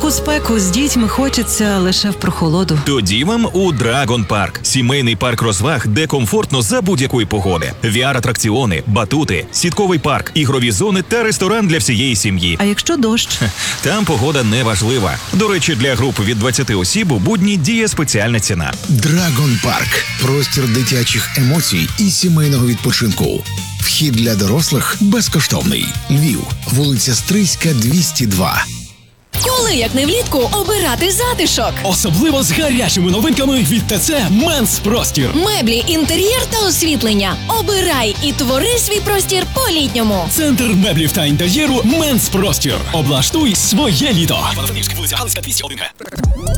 таку спеку з дітьми хочеться лише в прохолоду. Тоді вам у Драгон Парк – сімейний парк розваг, де комфортно за будь-якої погоди. VR-атракціони, батути, сітковий парк, ігрові зони та ресторан для всієї сім'ї. А якщо дощ? Там погода не важлива. До речі, для груп від 20 осіб у будні діє спеціальна ціна. Драгон Парк – простір дитячих емоцій і сімейного відпочинку. Вхід для дорослих безкоштовний. Львів, вулиця Стрийська, 202. Коли, як не влітку, обирати затишок? Особливо з гарячими новинками від ТЦ «Менс Простір». Меблі, інтер'єр та освітлення. Обирай і твори свій простір по-літньому. Центр меблів та інтер'єру «Менс Простір». Облаштуй своє літо. Івано-Франківська, вулиця Галицька, 201.